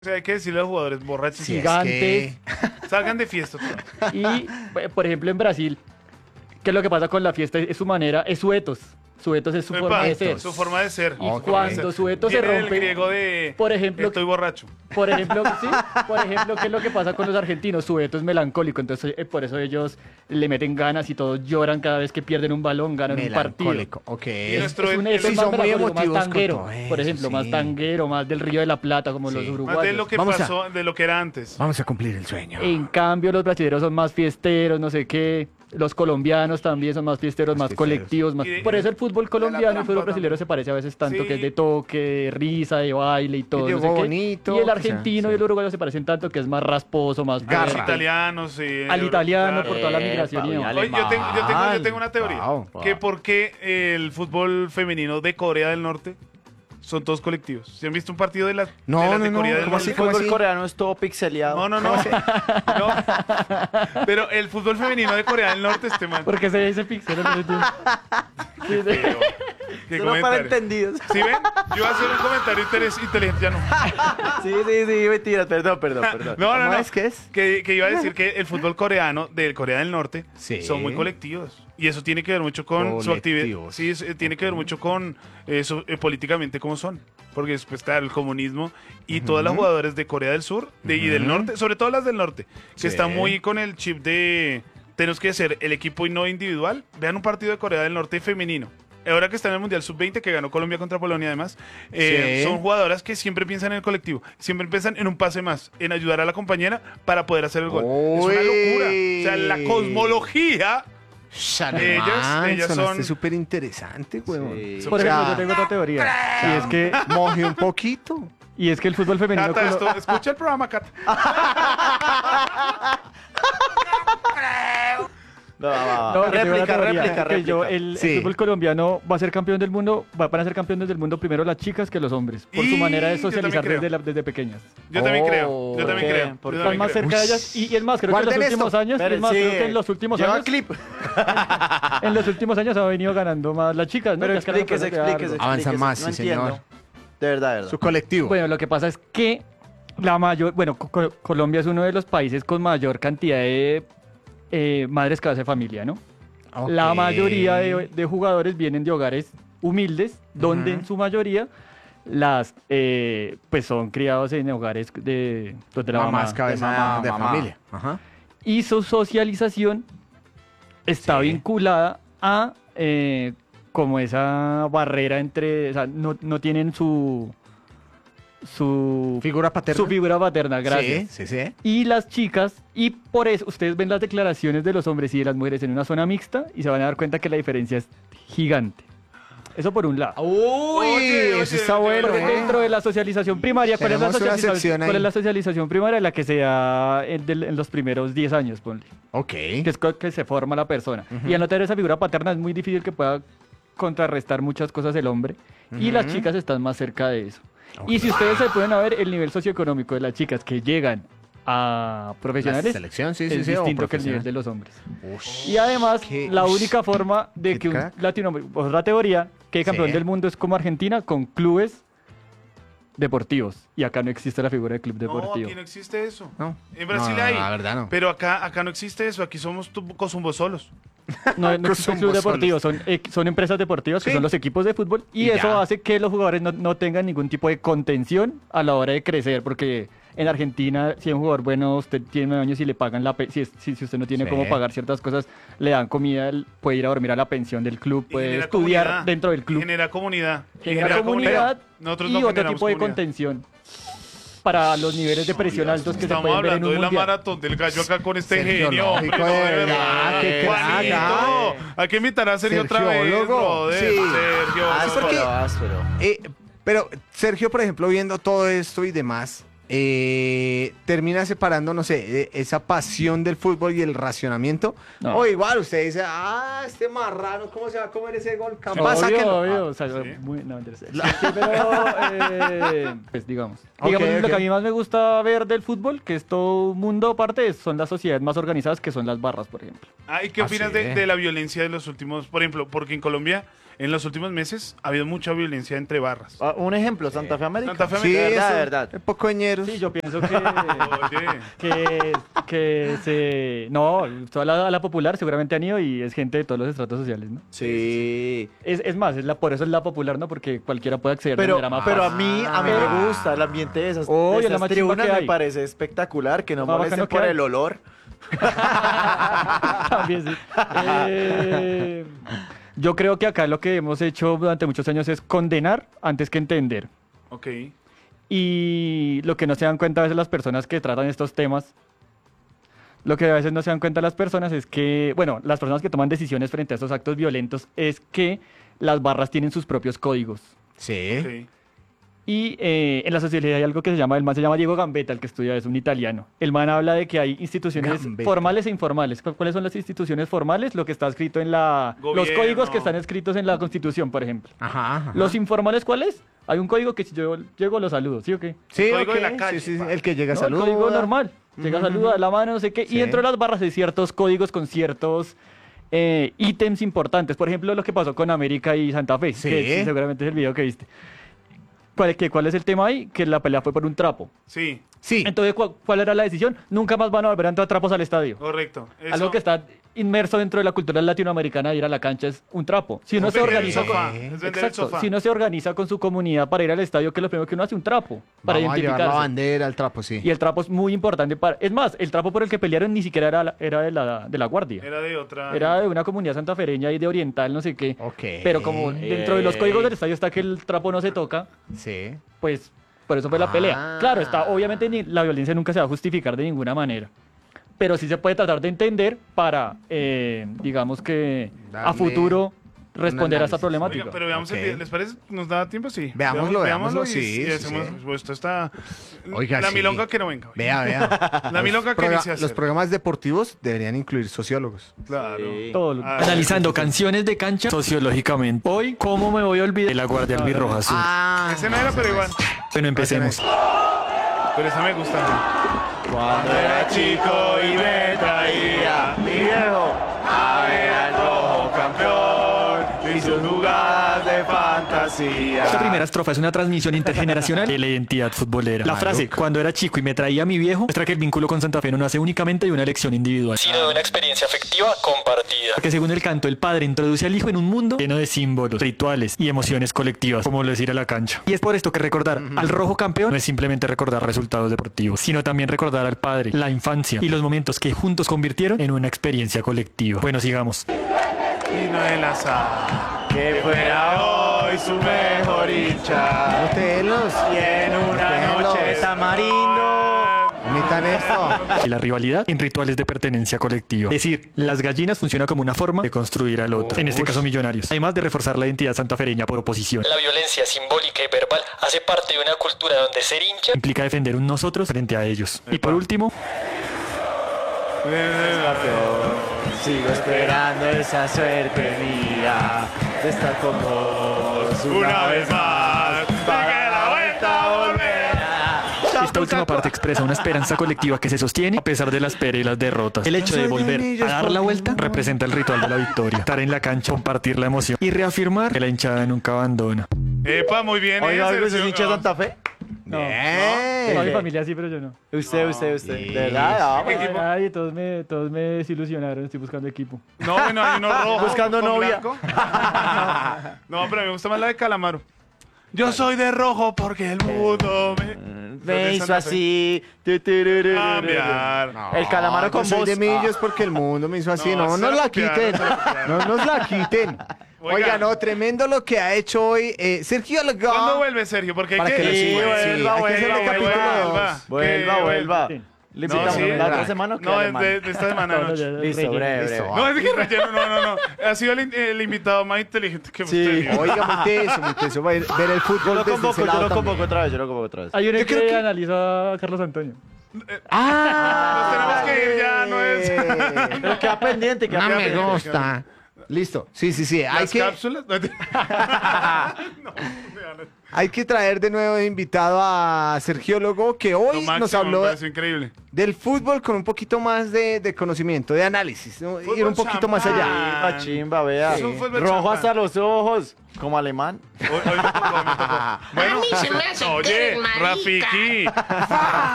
O sea, hay que decirle a los jugadores borrachos Sí, gigantes. salgan de fiesta. Todos. Y, por ejemplo, en Brasil, ¿qué es lo que pasa con la fiesta? Es su manera, es su ethos. Su ethos es su Epa, forma de ser. su forma de ser. Y cuando su ethos se Viene del rompe, griego de por ejemplo, estoy borracho. Por ejemplo, sí, por ejemplo, ¿qué es lo que pasa con los argentinos? Su ethos es melancólico, entonces por eso ellos le meten ganas y todos lloran cada vez que pierden un balón, ganan un partido. Melancólico, ok. Y nuestro Es un ethos ethos sí, más son muy melancólico, más emotivos con tanguero, todo eso, por ejemplo, más sí. tanguero, más del Río de la Plata, como los Sí. uruguayos. Más de lo que Vamos a- pasó, de lo que era antes. Vamos a cumplir el sueño. En cambio, los brasileños son más fiesteros, no sé qué. Los colombianos también son más fiesteros, más fiesteros. colectivos. Más... Y- Por eso el fútbol colombiano y el trampa fútbol brasileño también. se parece a veces tanto, Sí. que es de toque, de risa, de baile y todo. de no sé juego qué. bonito, Y el que sea, argentino sí. y el uruguayo se parecen tanto que es más rasposo, más A los fuerte. italianos, sí. Al italiano Claro. por toda la migración. y Epa, demás. oye, Oye, yo tengo una teoría. Wow. Que por qué el fútbol femenino de Corea del Norte son todos colectivos. ¿Se han visto un partido de las No, de, las no, de no, Corea del ¿cómo Norte? así? El ¿Cómo fútbol así? coreano es todo pixeleado. No, no, no. No. Pero el fútbol femenino de Corea del Norte, este man. Porque se dice pixel. No entiendo. Sí, sí. Qué Solo para comentario. entendidos. ¿Sí ven? Yo voy a hacer un comentario inteligente, ya no. Sí, mentiras, perdón. No, no, ¿Cómo no. es que es? Que iba a decir que el fútbol coreano de Corea del Norte Sí. son muy colectivos. Y eso tiene que ver mucho con su actividad. Colectivos. Sí, tiene que ver mucho con políticamente cómo son. Porque después está el comunismo y todas las jugadoras de Corea del Sur y del norte, sobre todo las del norte, que Sí. están muy con el chip de tenemos que ser el equipo y no individual. Vean un partido de Corea del Norte femenino. Ahora que está en el Mundial Sub-20, que ganó Colombia contra Polonia además, Sí. son jugadoras que siempre piensan en el colectivo, siempre piensan en un pase más, en ayudar a la compañera para poder hacer el gol. Es una locura. O sea, la cosmología, ellas son- Es súper interesante, huevón. Sí. Por O sea, ejemplo, yo tengo otra teoría. Y es que, moje un poquito. y es que el fútbol femenino. Cata, escucha el programa, Cata. Va. No, que tengo una teoría, réplica. que el Sí. fútbol colombiano va a ser campeón del mundo, van a ser campeones del mundo primero las chicas que los hombres, por su Y manera de yo socializar también desde pequeñas. Yo también Oh, creo, yo ¿por también qué? creo. ¿Por yo qué? Están también más creo. cerca de ellas y es más, creo que en los Guarden últimos esto. años, Esperen, es más, sí. creo que en los últimos Lleva años, clip. en los últimos años ha venido ganando más las chicas, ¿no? Pero Las caras explíquese. de Avanza más, no sí, entiendo. señor. De verdad. Su colectivo. Bueno, lo que pasa es que la mayor, bueno, Colombia es uno de los países con mayor cantidad de madres cabeza de familia, ¿no? Ok. La mayoría de jugadores vienen de hogares humildes, donde en su mayoría las pues son criados en hogares de donde la mamá Mamás cabeza de mamá. familia. Ajá. y su socialización está Sí. vinculada a como esa barrera entre, o sea, no tienen su Figura paterna. su figura paterna, gracias. Sí, sí, sí. Y las chicas, y por eso ustedes ven las declaraciones de los hombres y de las mujeres en una zona mixta y se van a dar cuenta que la diferencia es gigante. Eso por un lado. Uy, Oye, eso está oye, bueno. Porque dentro de la socialización primaria, ¿cuál es la Tenemos una sección socialización, ahí. cuál es la socialización primaria? La que se da en los primeros 10 años, ponle. Ok. Que es que se forma la persona. Y al no tener esa figura paterna es muy difícil que pueda contrarrestar muchas cosas el hombre. Y las chicas están más cerca de eso. Y si ustedes se pueden ver el nivel socioeconómico de las chicas que llegan a La profesionales, selección, sí, es sí, sí. o distinto que el nivel profesional. de los hombres. Ush. Y además, Qué- la ush. única forma de Qué que un crack. latinoamericano, otra teoría, que el campeón Sí. del mundo es como Argentina, con clubes deportivos. Y acá no existe la figura de club No, deportivo. aquí no existe eso. No. En Brasil No, hay. la verdad no. Pero acá no existe eso. Aquí somos cosumbos solos. No existe club deportivo, son empresas deportivas que Sí. son los equipos de fútbol y Y eso ya. hace que los jugadores no tengan ningún tipo de contención a la hora de crecer, porque en Argentina, si es un jugador bueno, usted tiene 9 años y le pagan si usted no tiene Sí. cómo pagar ciertas cosas, le dan comida, él puede ir a dormir a la pensión del club, Y puede genera estudiar comunidad. dentro del Y club, genera comunidad. Y genera comunidad Nosotros y no otro generamos tipo de comunidad. contención para los niveles de presión altos que se Estamos pueden ver en hablando un de la mundial. maratón del gallo acá con este Sergio genio, hombre. Lógico, no, de de verdad, qué Juanito, crack, hay que invitar a Sergio otra vez, Sergiólogo. brother. Sí. Sergio. Ah, Sergio. porque- Áspero. Pero Sergio, por ejemplo, viendo todo esto y demás, termina separando, no sé, esa pasión del fútbol y el racionamiento. No. O igual usted dice, este marrano, ¿cómo se va a comer ese gol? Capaz, Obvio, sáquenlo. obvio, o sea, ¿sí? no, interesa. Sí, pero, pues digamos. Ok, Digamos, ok. lo que a mí más me gusta ver del fútbol, que es todo un mundo aparte, son las sociedades más organizadas, que son las barras, por ejemplo. ¿Y qué Ah, opinas sí. de la violencia de los últimos, por ejemplo, porque en Colombia en los últimos meses ha habido mucha violencia entre barras. Un ejemplo, Santa Fe América. Santa Fe Sí, América. de verdad, eso, de verdad. pocoñeros. Sí, yo pienso Oye, que se... No, toda la popular seguramente han ido y es gente de todos los estratos sociales, ¿no? Sí. Es más, por eso es la popular, ¿no? Porque cualquiera puede acceder de Pero, manera más pero a fácil. mí me gusta el ambiente de esas, Obvio, de la esas más chimba tribunas, que me hay. parece espectacular, que no Más molesten bacano que por hay. el olor. También sí. Yo creo que acá lo que hemos hecho durante muchos años es condenar antes que entender. ok. Y lo que no se dan cuenta a veces las personas que tratan estos temas, lo que a veces no se dan cuenta las personas es que, bueno, las personas que toman decisiones frente a estos actos violentos es que las barras tienen sus propios códigos. Sí. Ok. Y en la sociedad hay algo que el man se llama Diego Gambetta, el que estudia, es un italiano. El man habla de que hay instituciones Gambetta. formales e informales. ¿Cuáles son las instituciones formales? Lo que está escrito en los Gobierno. códigos que están escritos en la Constitución, por ejemplo. Ajá. Los informales, ¿cuáles? Hay un código que si yo llego los saludo, ¿sí o qué? Sí, Código ok, de la calle, sí, sí, pa. el que llega a No, el saludar. código normal. Llega, saluda, da la mano, no sé qué. Sí. Y dentro de las barras hay ciertos códigos con ciertos ítems importantes. Por ejemplo, lo que pasó con América y Santa Fe, Sí. que seguramente es el video que viste. ¿Cuál es el tema ahí? Que la pelea fue por un trapo. Sí, Sí. Entonces, ¿cuál era la decisión? Nunca más van a volver a entrar trapos al estadio. correcto. Eso- Algo que está inmerso dentro de la cultura latinoamericana de ir a la cancha es un trapo. Si uno es se vender el organiza sofá, con- es vender el Exacto. sofá. Si uno se organiza con su comunidad para ir al estadio, que es lo primero que uno hace, un trapo para Vamos a llevar la identificarse. bandera, el trapo, sí. Y el trapo es muy importante para... Es más, el trapo por el que pelearon ni siquiera era de la Guardia. Era de otra. Era de una comunidad santafereña y de oriental, no sé qué. Ok. Pero como dentro de los códigos del estadio está que el trapo no se toca, Sí. pues por eso fue la pelea. Ah. Claro, obviamente la violencia nunca se va a justificar de ninguna manera. Pero sí se puede tratar de entender para, digamos que a Darle futuro responder a esta análisis. problemática. Oiga, pero veamos Ok. el video. ¿Les parece? ¿Nos da tiempo? Sí. Veámoslo, y- sí, y sí, hacemos- sí. pues, esto está... Oiga, la sí. milonga que no venga. Vea, vea. La milonga que inicia a Los hacer. programas deportivos deberían incluir sociólogos. Claro. Sí. Todo lo- Ah, Analizando canciones de cancha sociológicamente. Hoy, ¿cómo me voy a olvidar de la Guardia Albirroja Azul? Ese no era, pero igual. Bueno, empecemos. Pero esa me gusta. Cuando era chico y me traía mi viejo a ver al rojo campeón y sus jugadas de fantasía. Esta primera estrofa es una transmisión intergeneracional de la identidad futbolera. La frase, cuando era chico y me traía a mi viejo, muestra que el vínculo con Santa Fe no nace únicamente de una elección individual, sino de una experiencia afectiva compartida. Porque según el canto, el padre introduce al hijo en un mundo lleno de símbolos, rituales y emociones colectivas, como lo es ir a la cancha. Y es por esto que recordar al rojo campeón no es simplemente recordar resultados deportivos, sino también recordar al padre, la infancia y los momentos que juntos convirtieron en una experiencia colectiva. Bueno, sigamos. Y no el azar. Que fuera hoy su mejor hincha Ustedes y en una Déjenlos. noche de tamarindo. imitan esto. Y la rivalidad en rituales de pertenencia colectiva. Es decir, las gallinas funcionan como una forma de construir al otro, en este caso Millonarios, además de reforzar la identidad santafereña por oposición. La violencia simbólica y verbal hace parte de una cultura donde ser hincha implica defender un nosotros frente a ellos. Y por último, Sigo esperando esa suerte mía de estar con vos Una vez más. De que la vuelta volverá. esta última parte expresa una esperanza colectiva que se sostiene a pesar de las peras y las derrotas. El hecho de volver a dar la vuelta representa el ritual de la victoria. Estar en la cancha, compartir la emoción y reafirmar que la hinchada nunca abandona. Epa, muy bien. Oiga, Sergio. ¿usted es hincha de Santa Fe? No, Bien. toda mi familia sí, pero yo no. Usted. ¿De Sí. verdad? ¿Qué equipo? Ay, todos me desilusionaron, estoy buscando equipo. No, bueno, hay uno rojo. Buscando con novia. blanco. No, pero me gusta más la de Calamaro. Yo soy de rojo porque el mundo Me hizo así. Tu, tu, ru, ru, ru, ru. Cambiar. El calamaro Yo con soy voz. de Millos porque el mundo me hizo así. No, No, se nos lo la copiaron, quiten. se lo copiaron. No nos la quiten. Oiga. Oiga, no, tremendo lo que ha hecho hoy Sergio ¿Cuándo Algado. vuelve, Sergio? Porque hay Para que lo que... sigan. vuelva, Sí, hay que hacerle vuelva, capítulo vuelva. dos. Vuelva. Sí. Le No, invitamos sí, la otra crack. semana. ¿o qué, No, es alemán? de esta semana Todos noche. los Listo, reyes. breve, Listo. breve. No, es que relleno, no. Ha sido el invitado más inteligente que hemos Sí. tenido. Oiga, muy teso. Va a ir- ver el Yo fútbol lo desde ese convoco, lado también. otra vez, yo lo convoco otra vez. Hay uno Yo que, creo que- analiza a Carlos Antonio. Ah, Nos tenemos que ir ya, no es- Pero queda pendiente, queda No me pendiente. gusta. Listo. Sí. Las cápsulas. Hay que traer de nuevo de invitado a Sergiólogo, que hoy nos habló Increíble. del fútbol con un poquito más de conocimiento, de análisis, ¿no? Ir un poquito más allá. Chimba, vea. Es un fútbol Rojo champán. hasta los ojos, como alemán. Hoy me tocó. Bueno, A mí se me hace oye, que eres marica. Rafiki.